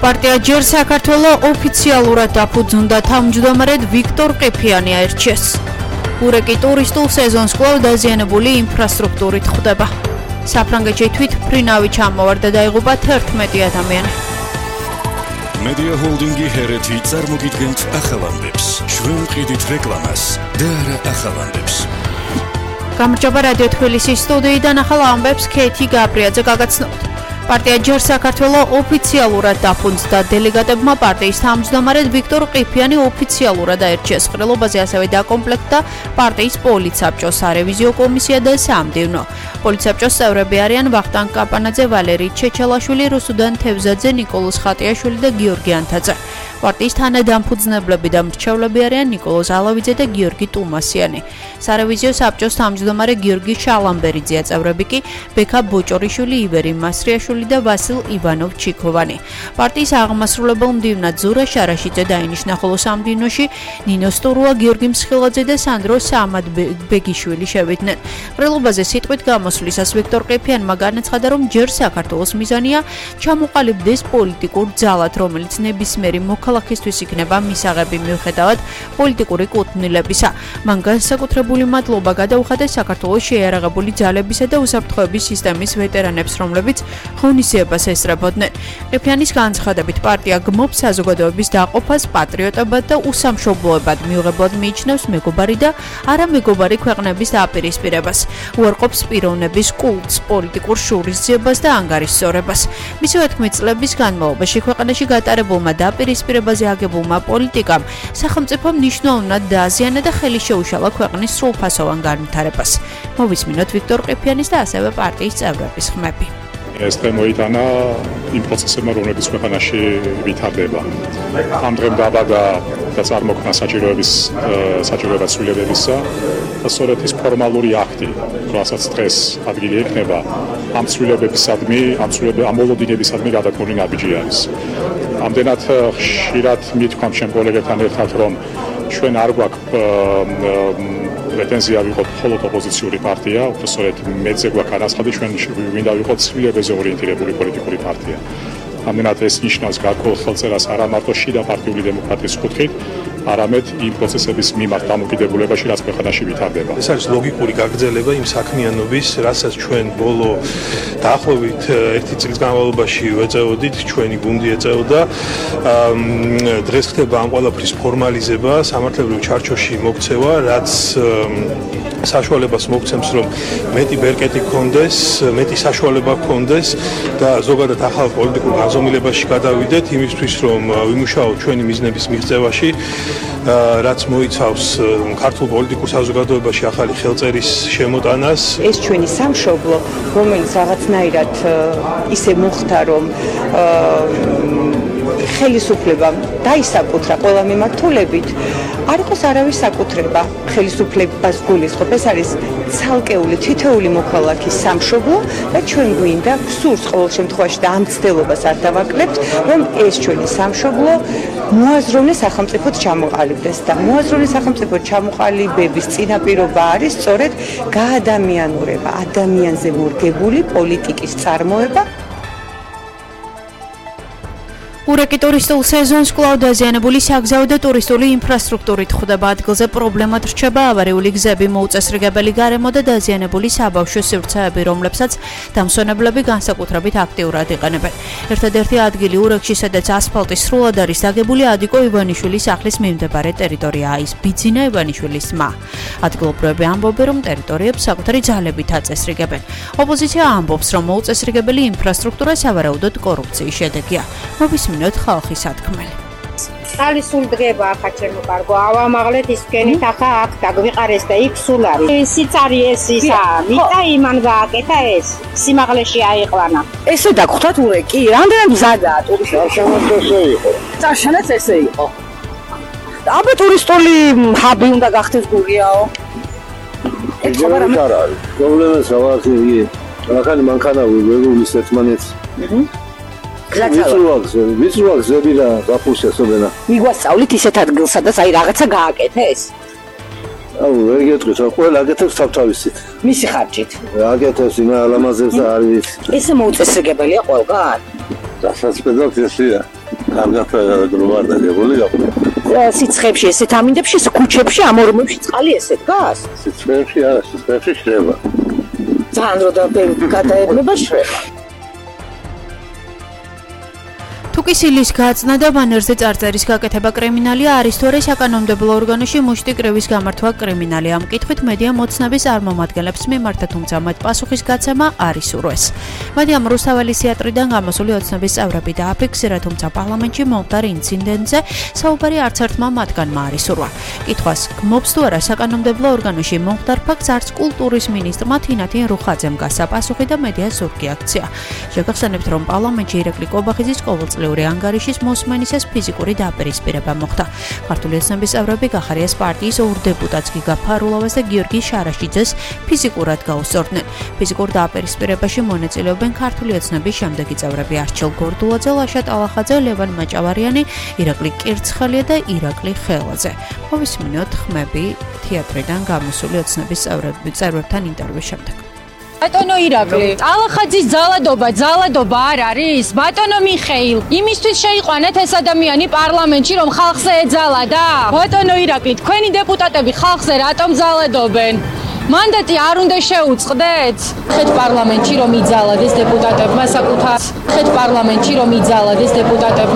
პარტია ჯერ საქართველოს ოფიციალურად დაფუძნდა თავმჯდომარედ ვიქტორ ყიფიანი აირჩიეს. ურეკი ტურისტულ სეზონს კვლავ დაზიანებული ინფრასტრუქტურით ხვდება. საფრანგეთში თვითმფრინავი ჩამოვარდა და დაიღუპა 11 ადამიანი. Media Holdingi ჰერეთი წარმოგიდგენთ ახალ ამბებს. ჩვენ ვყიდით რეკლამას და არა ახალ ამბებს. გამარჯობა რადიო თბილისის სტუდიიდან ახალ ამბებს ქეთი გაბრიაძე გაგაცნობთ. პარტია ჯერ საქართველოს ოფიციალურად დაფუძნდა. დელეგატებმა პარტიის თავმჯდომარედ ვიქტორ ყიფიანი ოფიციალურად აირჩიეს. ყრილობაზე ასევე დაკომპლექტდა პარტიის პოლიცსაბჭო, სარევიზიო კომისია და სამდივნო. პოლიცსაბჭოს წევრები არიან ვახტანგ კაპანაძე, ვალერი ჩეჩელაშვილი, რუსუდან თევზაძე, ნიკოლოზ ხატიაშვილი და გიორგი ანთაძე. პარტიის თანადამფუძნებლები და მრჩევლები არიან ნიკოლოზ ალავიძე და გიორგი ტუმასიანი. სარევიზიო საბჭოს თავმჯდომარე გიორგი შალამბერიძეა, წევრები კი ბექა ბოჭორიშვილი, ივერი მასრიაშვილი და ვასილ ივანოვ ჩიქოვანი. პარტიის აღმასრულებელ მდივნად ზურა შარაშიძე დაინიშნა, ხოლო სამდივნოში ნინო სტურუა, გიორგი მსხილაძე და სანდრო სამადბეგიშვილი შევიდნენ. ყრილობაზე სიტყვით გამოსვლისას ვიქტორ ყიფიანმა განაცხადა, რომ ჯერ საქართველოს მიზანია ჩამოყალიბდეს პოლიტიკურ ძალად, რომელიც ნებისმიერი მოქალაქისთვის იქნება მისაღები მიუხედავად პოლიტიკური კუთვნილებისა. მან განსაკუთრებული მადლობა გადაუხადა საქართველოს შეიარაღებული ძალებისა და უსაფრთხოების სისტემის ვეტერანებს, რომლებიც ღონისძიებას ესწრებოდნენ. ყიფიანის განცხადებით პარტია გმობს საზოგადოების დაყოფას პატრიოტებად და უსამშობლოებად, მიუღებლად მიიჩნევს მეგობარი და არამეგობარი ქვეყნების დაპირისპირებას, უარყოფს პიროვნების კულტს, პოლიტიკურ შურისძიებას და ანგარიშსწორებას. მისივე თქმით, წლების განმავლობაში ქვეყანაში გატარებულმა დაპირისპირებაზე აგებულმა პოლიტიკამ სახელმწიფომ მნიშვნელოვნად დააზიანა და ხელი შეუშალა ქვეყნის სრულფასოვან განვითარებას. მოვისმინოთ ვიქტორ ყიფიანის და ასევე პარტიის წევრების ხმები. ეს დღე მოიტანა იმ პროცესებმა, რომლებიც ქვეყანაში ვითარდება. ამ დღემ დაბადა და წარმოქმნა საჭიროება ცვლილებებისა და სწორედ ის ფორმალური აქტი, რასაც დღეს ადგილი ექნება ამ ცვლილებებისადმი, ამ მოლოდინებისადმი გადაკრული ნაბიჯი არის. ამდენად ხშირად მithქვამ ჩემ კოლეგებთან ერთად, რომ ჩვენ არ გვაქვს პრეტენზია ვიყოთ მხოლოდ ოპოზიციური პარტია, უბრალოდ მეძე გვაქვს განაცხადი, ჩვენ გვინდა ვიყოთ ცვლილებებზე ორიენტირებული პოლიტიკური პარტია. ამდენად ეს ნიშნავს გარკვეულ ხელწერას არა მარტო შიდა პარტიული დემოკრატიის კუთხით, არამედ იმ პროცესების მიმართ დამოკიდებულებაში, რაც ქვეყანაში ვითარდება. ეს არის ლოგიკური გაგრძელება იმ საქმიანობის, რასაც ჩვენ ბოლო დაახლოებით 1 წლის განმავლობაში ვეწეოდით, ჩვენი გუნდი ეწეოდა. დღეს ხდება ამ ყველაფრის ფორმალიზება, სამართლებრივ ჩარჩოში მოქცევა, რაც საშუალებას მოგცემს, რომ მეტი ბერკეტი გქონდეს, მეტი საშუალება გქონდეს და ზოგადად ახალ პოლიტიკურ განზომილებაში გადავიდეთ, იმისთვის რომ ვიმუშაოთ ჩვენი მიზნების მიღწევაში, რაც მოიცავს ქართულ პოლიტიკურ საზოგადოებაში ახალი ხელწერის შემოტანას. ეს ჩვენი სამშობლო, რომელიც რაღაცნაირად ისე მოხდა, რომ ხელისუფლებამ დაისაკუთრა ყველა მიმართულებით, არ იყოს არავის საკუთრება ხელისუფლებას გულისხმობ. ეს არის ცალკეული თითოეული მოქალაქის სამშობლო და ჩვენ გვინდა გსურს ყოველ შემთხვევაში და ამ ცდელობას არ დავაკლებთ, რომ ეს ჩვენი სამშობლო მოაზროვნე სახელმწიფოდ ჩამოყალიბდეს და მოაზროვნე სახელმწიფოდ ჩამოყალიბების წინაპირობა არის სწორედ გაადამიანურება, ადამიანზე მორგებული პოლიტიკის წარმოება. ურეკი ტურისტულ სეზონს კვლავ დაზიანებული საგზაო და ტურისტული ინფრასტრუქტურით ხვდება. ადგილზე პრობლემად რჩება ავარიული გზები, მოუწესრიგებელი გარემო და დაზიანებული საბავშვო სივრცეები, რომლებსაც დამსვენებლები განსაკუთრებით აქტიურად იყენებენ. ერთადერთი ადგილი ურეკში, სადაც ასფალტი სრულად არის დაგებული, ადიკო ივანიშვილის სახლის მიმდებარე ტერიტორიაა, ის ბიძინა ივანიშვილის მა. ადგილობრივები ამბობენ, რომ ტერიტორიებს საკუთარი ძალებით აწესრიგებენ. ოპოზიცია ამბობს, რომ მოუწესრიგებელი ინფრასტრუქტურა სავარაუდოდ კორუფციის შედეგია. მინოთ ხალხის სათქმელი. ხალი სულ დგება ახლა ჩემო კარგო, ავამაღლეთ ის გენით ახლა აქ დაგვიყარეს და იქ სულ არის. ისიც არის ეს ისა, მიტა იმან გააკეთა ეს, სიმაღლეში აიყვანა. ესე დაგხვდათ ურეკი, რამდენად მზადაა ტურისტული? შემოწესე იყო. წარშანაც ესე იყო. აბა ტურისტული ჰაბი უნდა გახდეს გურიაო. ეგრევე არ არის. პრობლემას რა არის? ახალი მანქანა ვეუბნის ერთმანეთს. მიწროა გზები და გაფულს ესობენა. მიგვასწავლით ისეთ ადგილსა და აი რაღაცა გააკეთეს. აუ, ვერ გეტყვით, ყველა აკეთებს თავთავისით. მისი ხარჯით. აკეთებს იმ ალამაზებს და არის. ესე მოუწესრიგებელია ყველგან. დასაწყებად ესია. კარგად რომ არ დაგებული გაყო. სიცხებში ესეთ ამინდებში, ქუჩებში, ამორუმებში წყალი ესე დგას? სიცხებში არა, სიცხებში შრება. ძალიან რო გადაებნება შრება. თუკი სილის გაწნა და ბანერზე წარწერის გაკეთება კრიმინალია არის თუ არა საკანონმდებლო ორგანოში მუშტი კრივის გამართვა კრიმინალია. ამ კითხვით მედია მოცნების წარმომადგენლებს მიმართა, თუმცა მათ პასუხის გაცემა არ ისურვეს. მედიამ რუსთაველის თეატრიდან გამოსული ოცნების წევრები დააფიქსირა, თუმცა პარლამენტში მომხდარ ინციდენტზე საუბარი არც ერთმა მათგანმა არ ისურვა. კითხვას გმობს თუ არა საკანონმდებლო ორგანოში მომხდარ ფაქტს არც კულტურის მინისტრმა თინათინ რუხაძემ გასცა პასუხი და მედიას ზურგი აქცია. შეგახსენებთ, რომ პარლამენტში ირაკლი კობახიძის ყოველწლიური ანგარიშის მოსმენისას ფიზიკური დაპირისპირება მოხდა. ქართული ოცნების წევრები გახარიას პარტიის ორ დეპუტატს გიგა ფარულოვას და გიორგი შარაშიძეს ფიზიკურად გაუსწორდნენ. ფიზიკურ დაპირისპირებაში მონაწილეობენ ქართული ოცნების შემდეგი წევრები: არჩილ გორდულაძე, ლაშა ტალახაძე, ლევან მაჭავარიანი, ირაკლი კირცხელია და ირაკლი ხელაძე. მოვისმინოთ ხმები თეატრიდან გამოსული ოცნების წევრებთან ინტერვიუს შემდეგ. ბატონო ირაკლი, ტალახაძის ძალადობა არ არის? ბატონო მიხეილ, იმისთვის შეიყვანეთ ეს ადამიანი პარლამენტში, რომ ხალხზე ეძალადა? ბატონო ირაკლი, თქვენი დეპუტატები ხალხზე რატომ ძალადობენ? მანდატი არ უნდა შეუწყდეთ? ხეთ პარლამენტში რომ იძალადეს დეპუტატებმა საკუთარ